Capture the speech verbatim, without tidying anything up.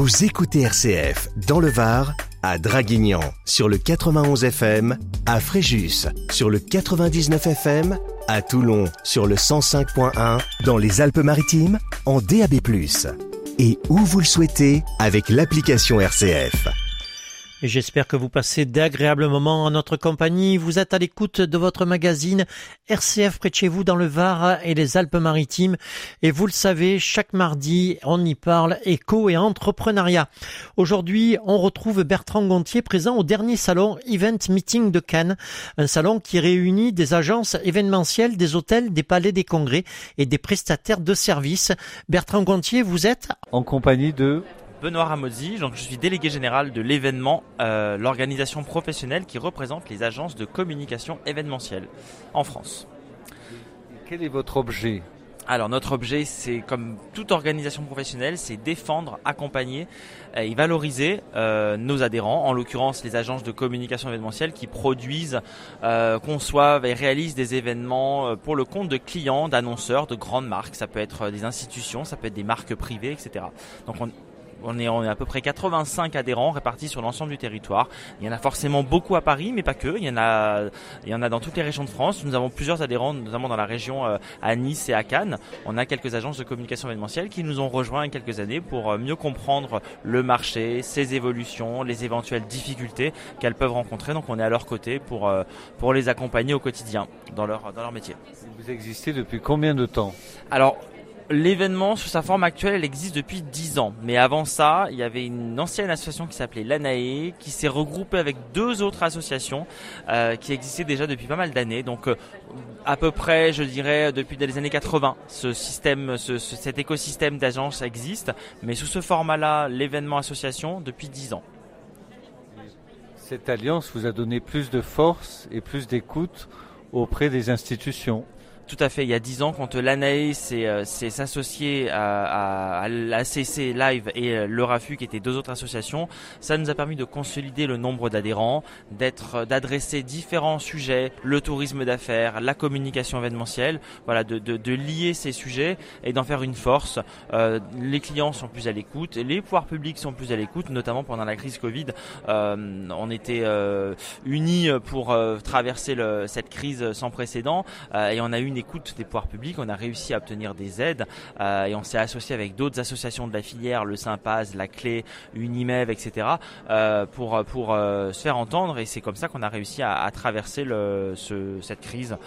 Vous écoutez R C F dans le Var, à Draguignan sur le quatre-vingt-onze F M, à Fréjus sur le quatre-vingt-dix-neuf F M, à Toulon sur le cent cinq point un, dans les Alpes-Maritimes en D A B plus, et où vous le souhaitez avec l'application R C F. Et j'espère que vous passez d'agréables moments en notre compagnie. Vous êtes à l'écoute de votre magazine R C F près de chez vous dans le Var et les Alpes-Maritimes. Et vous le savez, chaque mardi, on y parle éco et entrepreneuriat. Aujourd'hui, on retrouve Bertrand Gontier présent au dernier salon Event Meeting de Cannes. Un salon qui réunit des agences événementielles, des hôtels, des palais des congrès et des prestataires de services. Bertrand Gontier, vous êtes en compagnie de... Benoît Ramozzi, donc je suis délégué général de l'événement, euh, l'organisation professionnelle qui représente les agences de communication événementielle en France. Quel est votre objet ? Alors notre objet, c'est comme toute organisation professionnelle, c'est défendre, accompagner et valoriser euh, nos adhérents, en l'occurrence les agences de communication événementielle qui produisent, euh, conçoivent et réalisent des événements pour le compte de clients, d'annonceurs, de grandes marques. Ça peut être des institutions, ça peut être des marques privées, et cetera. Donc on On est, on est à peu près quatre-vingt-cinq adhérents répartis sur l'ensemble du territoire. Il y en a forcément beaucoup à Paris, mais pas que. Il y en a, il y en a dans toutes les régions de France. Nous avons plusieurs adhérents, notamment dans la région euh, à Nice et à Cannes. On a quelques agences de communication événementielle qui nous ont rejoints il y a quelques années pour mieux comprendre le marché, ses évolutions, les éventuelles difficultés qu'elles peuvent rencontrer. Donc on est à leur côté pour, euh, pour les accompagner au quotidien dans leur, dans leur métier. Vous existez depuis combien de temps ? Alors, l'événement, sous sa forme actuelle, elle existe depuis dix ans. Mais avant ça, il y avait une ancienne association qui s'appelait l'ANAE, qui s'est regroupée avec deux autres associations euh, qui existaient déjà depuis pas mal d'années. Donc, euh, à peu près, je dirais, depuis les années quatre-vingts, ce système, ce, ce, cet écosystème d'agences existe. Mais sous ce format-là, l'événement association, depuis dix ans. Cette alliance vous a donné plus de force et plus d'écoute auprès des institutions. Tout à fait. Il y a dix ans, quand l'ANAE s'est, euh, s'est s'associé à, à, à l'A C C Live et euh, le RAFU, qui étaient deux autres associations, ça nous a permis de consolider le nombre d'adhérents, d'être, d'adresser différents sujets, le tourisme d'affaires, la communication événementielle, voilà, de, de, de lier ces sujets et d'en faire une force. Euh, les clients sont plus à l'écoute, les pouvoirs publics sont plus à l'écoute, notamment pendant la crise Covid. Euh, on était euh, unis pour euh, traverser le, cette crise sans précédent euh, et on a eu une écoute des pouvoirs publics, on a réussi à obtenir des aides euh, et on s'est associé avec d'autres associations de la filière, le Sympaz, la Clé, Unimev, et cetera euh, pour, pour euh, se faire entendre, et c'est comme ça qu'on a réussi à, à traverser le, ce, cette crise